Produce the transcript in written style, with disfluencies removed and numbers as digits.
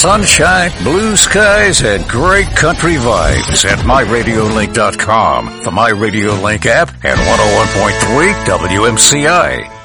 sunshine, blue skies, and great country vibes at MyRadioLink.com, the MyRadioLink app, and 101.3 WMCI.